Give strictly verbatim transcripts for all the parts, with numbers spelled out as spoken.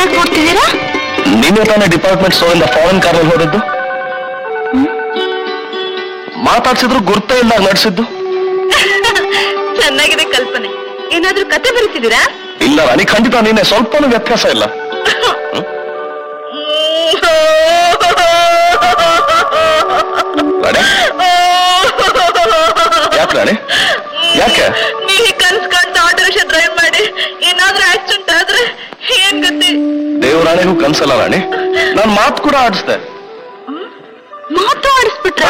ಯಾಕಾಗಿ ನೋಡ್ತಿದ್ದೀರಾ? ನಿನ್ನೆ ತಾನೇ ಡಿಪಾರ್ಟ್ಮೆಂಟ್ ಸ್ಟೋರ್ ಇಂದ ಫಾರಿನ್ ಕಾರ್ ಅಲ್ಲಿ ಹೋದದ್ದು. ಮಾತಾಡ್ಸಿದ್ರು ಗುರ್ತೇ ಇಲ್ಲ ನಡೆಸಿದ್ದು. ಚೆನ್ನಾಗಿದೆ ಕಲ್ಪನೆ. ಏನಾದ್ರೂ ಕತೆ ಬರೀತಿದ್ದೀರಾ? ಇಲ್ಲ ರಾಣಿ, ಖಂಡಿತ ನೀನೆ ಸ್ವಲ್ಪನೂ ವ್ಯತ್ಯಾಸ ಇಲ್ಲ. ರಾಣಿ ಯಾಕೆ ರಾಣಿ ಯಾಕೆ? ನೀವು ಕನ್ಸ್ ಕಾಣ್ತಾ ಆಟೋ ರಿಕ್ಷಾ ಡ್ರೈವ್ ಮಾಡಿ ಏನಾದ್ರೂ ಆಕ್ಸಿಡೆಂಟ್ ಆದ್ರೆ ಏನ್ ಗತಿ? ದೇವರಾಣಿಗೂ ಕನ್ಸಲ್ಲ ರಾಣಿ, ನಾನ್ ಮಾತು ಕೂಡ ಆಡಿಸ್ದೆ. ಮಾತು ಆಡಿಸ್ಬಿಟ್ರ?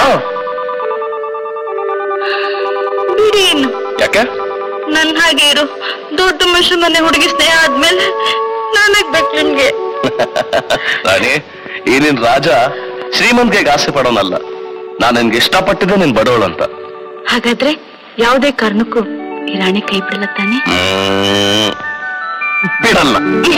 ಬಿಡಿ ಇನ್ನು. ಯಾಕೆ? ನನ್ ಹಾಗೆ ಇರು. ದೊಡ್ಡ ಮನುಷ್ಯ ಮನೆ ಹುಡುಗಿ ಸ್ನೇಹ ಆದ್ಮೇಲೆ ನಾನಾಗ್ಬೇಕು ನಿಮ್ಗೆ. ರಾಣಿ, ಈ ನಿನ್ ರಾಜ ಶ್ರೀಮಂತಿಗೆ ಆಸೆ ಪಡೋನಲ್ಲ. ನಾನು ನಿನ್ಗೆ ಇಷ್ಟಪಟ್ಟಿದ್ದೆ ನೀನ್ ಬಡವಳು ಅಂತ. ಹಾಗಾದ್ರೆ ಯಾವುದೇ ಕಾರಣಕ್ಕೂ ಈ ರಾಣಿ ಕೈ ಬಿಡಲ್ಲ ತಾನೆ? ಬಿಡಲ್ಲ.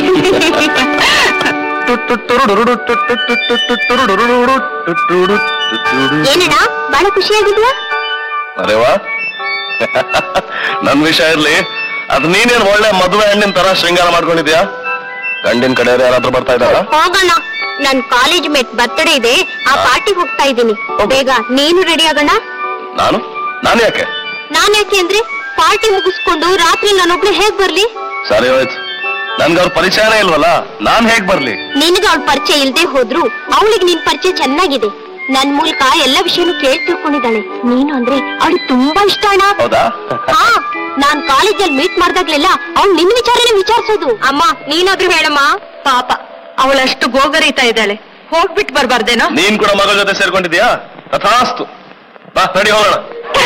ಏನಣ್ಣ ಬಹಳ ಖುಷಿಯಾಗಿದ್ಯಾ? ಅರೆ ವಾ, ನನ್ ವಿಷಯ ಇರ್ಲಿ, ಅದು ನೀನೇನ್ ಒಳ್ಳೆ ಮದುವೆ ಹಣ್ಣಿನ ತರ ಶೃಂಗಾರ ಮಾಡ್ಕೊಂಡಿದ್ಯಾ? ಗಂಡಿನ ಕಡೆಯವ್ರು ಯಾರಾದ್ರೂ ಬರ್ತಾ ಇದ್ದಾರಾ? ಹೋಗೋಣ, ನನ್ ಕಾಲೇಜ್ ಮೇಟ್ ಬರ್ತಡೇ ಇದೆ, ಆ ಪಾರ್ಟಿಗೆ ಹೋಗ್ತಾ ಇದ್ದೀನಿ. ಬೇಗ ನೀನು ರೆಡಿ ಆಗೋಣ. ನಾನು ನಾನು ಯಾಕೆ? ನಾನ್ ಯಾಕೆ ಅಂದ್ರೆ ಪಾರ್ಟಿ ಮುಗಿಸ್ಕೊಂಡು ರಾತ್ರಿ ನಾನೊಬ್ಳು ಹೇಗ್ ಬರ್ಲಿ? ಸರಿ ಹೋಯ್ತು, ನನ್ಗ ಅವ್ರ ಪರಿಚಯನೇ ಇಲ್ವಲ್ಲ, ನಾನ್ ಹೇಗ್ ಬರ್ಲಿ? ನಿನಗೆ ಅವ್ಳ ಪರಿಚಯ ಇಲ್ದೆ ಹೋದ್ರು ಅವಳಿಗೆ ನಿನ್ ಪರಿಚಯ ಚೆನ್ನಾಗಿದೆ. ನನ್ ಮೂಲಕ ಎಲ್ಲ ವಿಷಯನೂ ಕೇಳಿ ತಿಳ್ಕೊಂಡಿದ್ದಾಳೆ. ನೀನು ಅಂದ್ರೆ ಅವಳಿಗೆ ತುಂಬಾ ಇಷ್ಟ ಅಣ್ಣ. ಹೌದಾ? ಹಾ, ನಾನ್ ಕಾಲೇಜಲ್ಲಿ ಮೀಟ್ ಮಾಡ್ದಾಗ್ಲೆಲ್ಲ ಅವ್ಳು ನಿನ್ ವಿಚಾರನೇ ವಿಚಾರಿಸೋದು. ಅಮ್ಮ ನೀನಾದ್ರೂ ಹೇಳಮ್ಮ. ಪಾಪ ಅವಳಷ್ಟು ಗೋಗರೀತಾ ಇದ್ದಾಳೆ, ಹೋಗ್ಬಿಟ್ಟು ಬರ್ಬಾರ್ದೇನೋ? ನೀನ್ ಕೂಡ ಮಗಳ ಜೊತೆ ಸೇರ್ಕೊಂಡಿದ್ಯಾ? ತಥಾಸ್ತು, ಬಾ ರೆಡಿ ಹೋಗೋಣ.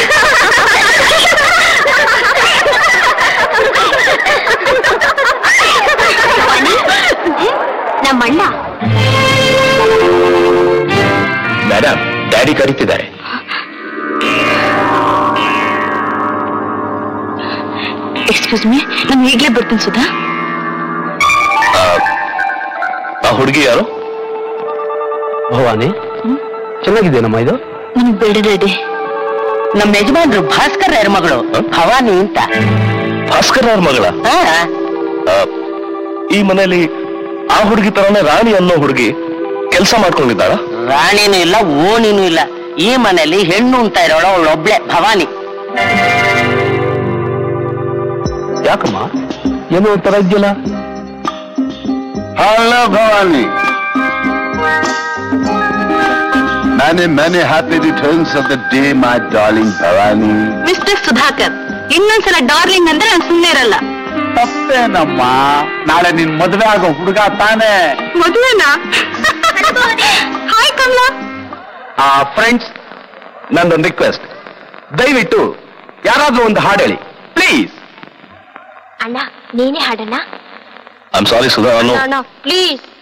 ನಮ್ಮಣ್ಣ. Madam, daddy ಕರೀತಿದ್ದಾರೆ. ಎಕ್ಸ್ಕ್ಯೂಸ್ ಮೀ, ನಾನು ಈಗಲೇ ಬರ್ತೀನಿ ಸುಧಾ. ಆ ಹುಡುಗಿ ಯಾರು? ಭವಾನಿ. ಚೆನ್ನಾಗಿದ್ದೇನಮ್ಮ ಇದು? ನನ್ಗೆ ಬೇಡ ರೆಡಿ. ನಮ್ಮ ಯಜಮಾನ್ರು ಭಾಸ್ಕರ್ ರಾಯರ ಮಗಳು ಭವಾನಿ ಅಂತ. ಭಾಸ್ಕರ್ ರಾಯರ ಮಗಳ? ಈ ಮನೆಯಲ್ಲಿ ಆ ಹುಡುಗಿ ತರನೇ ರಾಣಿ ಅನ್ನೋ ಹುಡುಗಿ ಕೆಲಸ ಮಾಡ್ಕೊಂಡಿದ್ದಾಳ? ರಾಣಿನೂ ಇಲ್ಲ, ಓಣಿನೂ ಇಲ್ಲ. ಈ ಮನೆಯಲ್ಲಿ ಹೆಣ್ಣು ಅಂತ ಇರೋಳ ಅವಳೊಬ್ಳೆ ಭವಾನಿ. ಯಾಕಮ್ಮ ಏನೋ ತರ ಇದೆಯಲ್ಲ? Hello, Bhavani. Many, many happy returns of the day, my darling Bhavani. Mister Sudhakar, ಇನ್ನೊಂದ್ಸಲ ಡಾರ್ಲಿಂಗ್ ಅಂದ್ರೆ ನಾನು ಸುಮ್ಮನೆ ಇರಲ್ಲ. ತಪ್ಪೇನಮ್ಮ, ನಾಳೆ ನಿನ್ ಮದುವೆ ಆಗೋ ಹುಡುಗ ತಾನೆ. ಮದುವೆನಾ? ಹಾಯ್ ಕಮಲಾ. ಆ ಫ್ರೆಂಡ್ಸ್, ನಂದೊಂದು ರಿಕ್ವೆಸ್ಟ್, ದಯವಿಟ್ಟು ಯಾರಾದ್ರೂ ಒಂದು ಹಾಡು ಹೇಳಿ ಪ್ಲೀಸ್. ಅಣ್ಣ ನೀನೇ ಹಾಡಣ್ಣ. I am sorry Sudha, please.